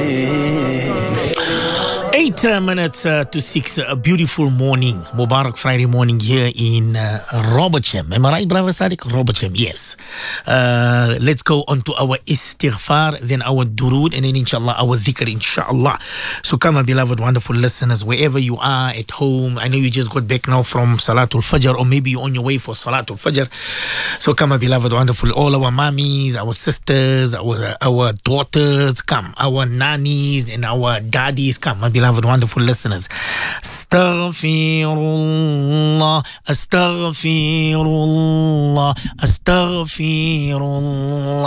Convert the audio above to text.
8 minutes to 6. A beautiful morning. Mubarak Friday morning here in Robertsham. Am I right, brother Sadiq? Robertsham, yes. Let's go on to our istighfar, then our durood, and then inshallah our dhikr, inshallah. So come, my beloved, wonderful listeners, wherever you are at home. I know you just got back now from Salatul Fajr, or maybe you're on your way for Salatul Fajr. So come, my beloved, wonderful, all our mummies, our sisters, our daughters, come, our nannies and our daddies, come, my beloved, wonderful listeners. Astaghfirullah, astaghfirullah, astaghfirullah.